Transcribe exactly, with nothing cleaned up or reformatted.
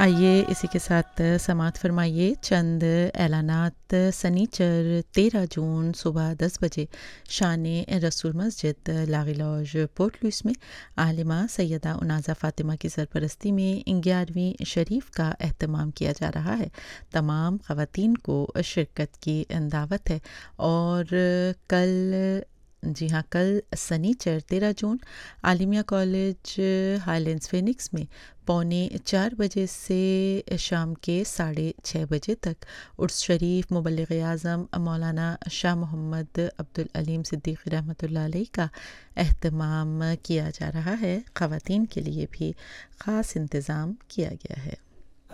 आइए इसी के साथ समाअत फरमाइए चंद ऐलानात। सनीचर तेरह जून सुबह दस बजे शान रसूल मस्जिद लागी लॉज पोर्ट लुइस में आलिमा सैयदा उनाज़ा फ़ातिमा की सरपरस्ती में ग्यारहवीं शरीफ का एहतमाम किया जा रहा है। तमाम ख़वातीन को शिरकत की दावत है और कल जी हाँ कल सनीचर तेरह जून आलिमिया कॉलेज हाईलैंड्स फिनिक्स में पौने चार बजे से शाम के साढ़े छः बजे तक उर्स शरीफ मुबल्लिग़ आज़म मौलाना शाह मोहम्मद अब्दुल अलीम सिद्दीक़ी रहमतुल्लाह अलैह का एहतमाम किया जा रहा है। ख़वातीन के लिए भी ख़ास इंतज़ाम किया गया है।